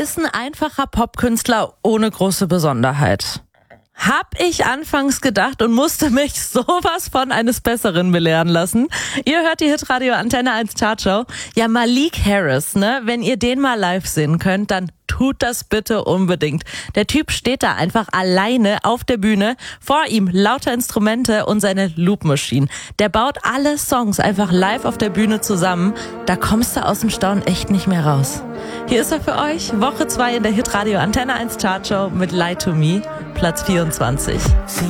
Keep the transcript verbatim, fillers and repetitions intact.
ist ein einfacher Popkünstler ohne große Besonderheit. Hab ich anfangs gedacht und musste mich sowas von eines Besseren belehren lassen. Ihr hört die Hitradio Antenne eins Chartshow. Ja, Malik Harris, ne? Wenn ihr den mal live sehen könnt, dann tut das bitte unbedingt. Der Typ steht da einfach alleine auf der Bühne. Vor ihm lauter Instrumente und seine Loop Machine. Der baut alle Songs einfach live auf der Bühne zusammen. Da kommst du aus dem Staunen echt nicht mehr raus. Hier ist er für euch. Woche zwei in der Hitradio Antenne eins Chartshow mit Lie to Me, Platz vierundzwanzig.